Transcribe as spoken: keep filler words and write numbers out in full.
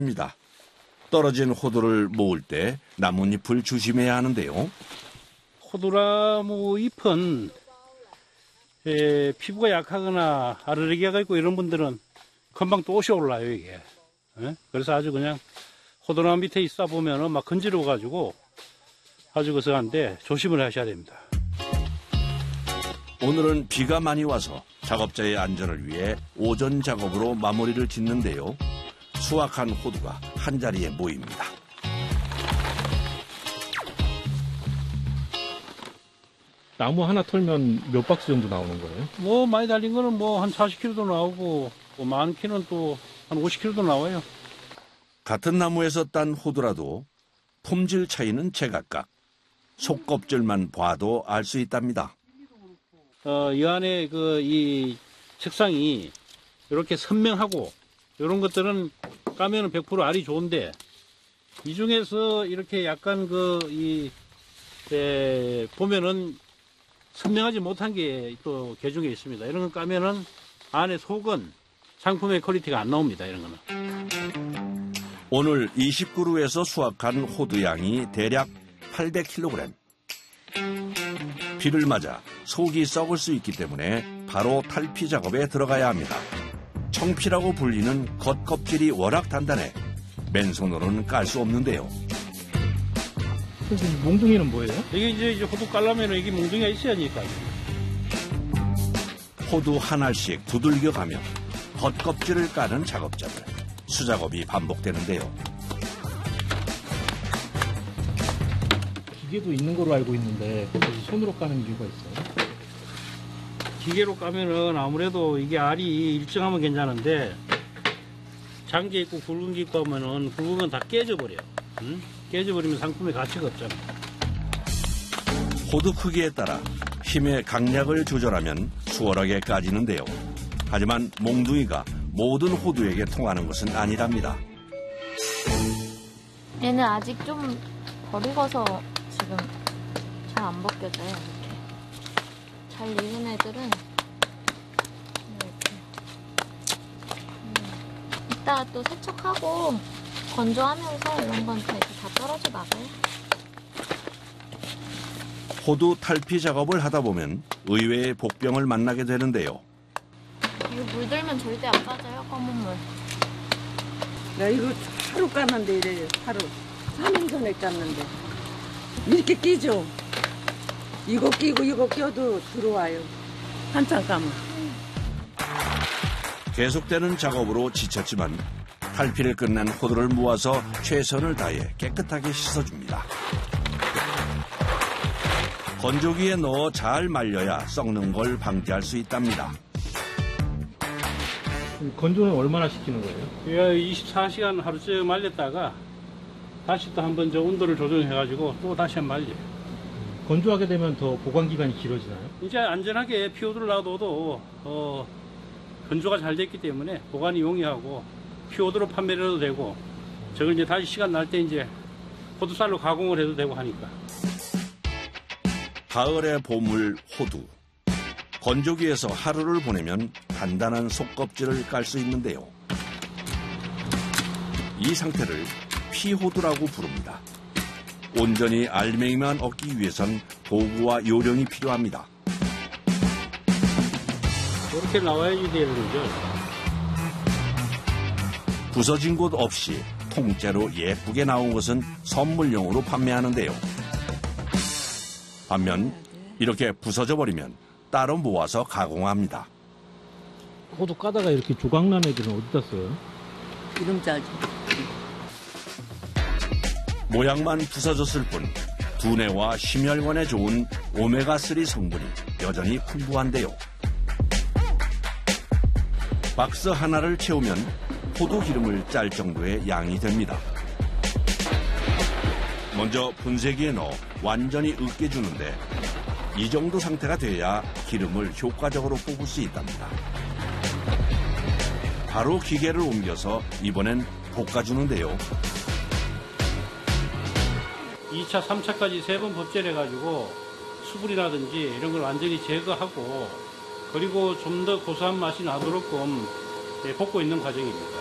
입니다. 떨어진 호두를 모을 때 나뭇잎을 조심해야 하는데요. 호두나무 잎은 에, 피부가 약하거나 알레르기가 있고 이런 분들은 금방 또 옷이 올라요, 이게. 에? 그래서 아주 그냥 호두나무 밑에 있다 보면은 막 건지러워가지고 아주 그서한데 조심을 하셔야 됩니다. 오늘은 비가 많이 와서 작업자의 안전을 위해 오전 작업으로 마무리를 짓는데요. 수확한 호두가 한자리에 모입니다. 나무 하나 털면 몇 박스 정도 나오는 거예요? 뭐 많이 달린 거는 뭐 한 사십 킬로그램도 나오고 뭐 많기는 또 한 오십 킬로그램도 나와요. 같은 나무에서 딴 호두라도 품질 차이는 제각각. 속껍질만 봐도 알 수 있답니다. 어, 이 안에 그 이 색상이 이렇게 선명하고 이런 것들은 까면은 백 퍼센트 알이 좋은데 이 중에서 이렇게 약간 그 이 보면은 선명하지 못한 게 또 개중에 있습니다. 이런 거 까면은 안에 속은 상품의 퀄리티가 안 나옵니다. 이런 거는. 오늘 이십 그루에서 수확한 호두 양이 대략 팔백 킬로그램. 비를 맞아 속이 썩을 수 있기 때문에 바로 탈피 작업에 들어가야 합니다. 청피라고 불리는 겉껍질이 워낙 단단해 맨손으로는 깔 수 없는데요. 선생님, 몽둥이는 뭐예요? 이게 이제, 이제 호두 깔려면 이게 몽둥이가 있어야 하니까. 호두 하나씩 두들겨 가며 겉껍질을 까는 작업자들. 수작업이 반복되는데요. 기계도 있는 걸로 알고 있는데 굳이 손으로 까는 이유가 있어요? 기계로 까면은 아무래도 이게 알이 일정하면 괜찮은데 장게 있고 굵은 게 있고 하면은 굵으면 다 깨져버려. 응? 깨져버리면 상품의 가치가 없잖아. 호두 크기에 따라 힘의 강약을 조절하면 수월하게 까지는데요. 하지만 몽둥이가 모든 호두에게 통하는 것은 아니랍니다. 얘는 아직 좀 덜 익어서 지금 잘 안 벗겨져요. 이렇게 잘 익은 애들은 이렇게 음, 이따가 또 세척하고 건조하면서 이런 건 다 이렇게 다 떨어져 나가요. 호두 탈피 작업을 하다 보면 의외의 복병을 만나게 되는데요. 이거 물들면 절대 안 빠져요, 검은 물. 나 이거 하루 깠는데 이래요, 하루. 삼 일 전에 깠는데. 이렇게 끼죠? 이거 끼고 이거 껴도 들어와요. 한참 까면. 계속되는 작업으로 지쳤지만 탈피를 끝낸 호두를 모아서 최선을 다해 깨끗하게 씻어줍니다. 건조기에 넣어 잘 말려야 썩는 걸 방지할 수 있답니다. 건조는 얼마나 시키는 거예요? 이십사 시간 하루째 말렸다가 다시 또 한번 저 온도를 조정해가지고 또 다시 한 번 말려요. 건조하게 되면 더 보관 기간이 길어지나요? 이제 안전하게 피호두를 놔둬도 어, 건조가 잘 됐기 때문에 보관이 용이하고 피호두로 판매를 해도 되고 저걸 이제 다시 시간 날 때 이제 호두쌀로 가공을 해도 되고 하니까. 가을의 보물 호두. 건조기에서 하루를 보내면 단단한 속껍질을 깔 수 있는데요. 이 상태를 피호두라고 부릅니다. 온전히 알맹이만 얻기 위해선 도구와 요령이 필요합니다. 이렇게 나와야지 되는 거죠. 부서진 곳 없이 통째로 예쁘게 나온 것은 선물용으로 판매하는데요. 반면 이렇게 부서져 버리면 따로 모아서 가공합니다. 호두 까다가 이렇게 조각난 애들은 어디다 써요? 기름짜지. 모양만 부서졌을 뿐 두뇌와 심혈관에 좋은 오메가삼 성분이 여전히 풍부한데요. 박스 하나를 채우면 호두 기름을 짤 정도의 양이 됩니다. 먼저 분쇄기에 넣어 완전히 으깨주는데 이 정도 상태가 돼야 기름을 효과적으로 뽑을 수 있답니다. 바로 기계를 옮겨서 이번엔 볶아주는데요. 이 차, 삼 차까지 세 번 법제해가지고 수분이라든지 이런 걸 완전히 제거하고 그리고 좀 더 고소한 맛이 나도록끔 볶고 있는 과정입니다.